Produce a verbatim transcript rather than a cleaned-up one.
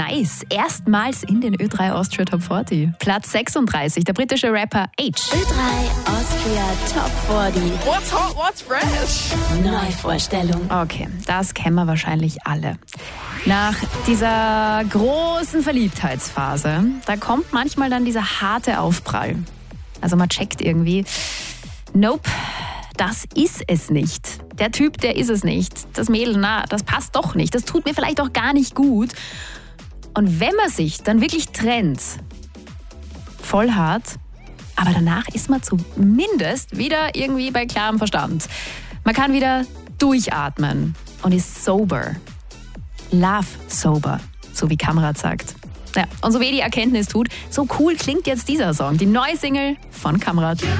Nice. Erstmals in den Ö drei Austria Top vierzig. Platz sechsunddreißig, der britische Rapper H. Ö drei Austria Top vierzig. What's hot, what's fresh? Neuvorstellung. Okay, das kennen wir wahrscheinlich alle. Nach dieser großen Verliebtheitsphase, da kommt manchmal dann dieser harte Aufprall. Also man checkt irgendwie, nope, das ist es nicht. Der Typ, der ist es nicht. Das Mädel, na, das passt doch nicht. Das tut mir vielleicht auch gar nicht gut. Und wenn man sich dann wirklich trennt, voll hart, aber danach ist man zumindest wieder irgendwie bei klarem Verstand. Man kann wieder durchatmen und ist sober. Love sober, so wie Kamrat sagt. Ja, und so weh die Erkenntnis tut, so cool klingt jetzt dieser Song. Die neue Single von Kamrat.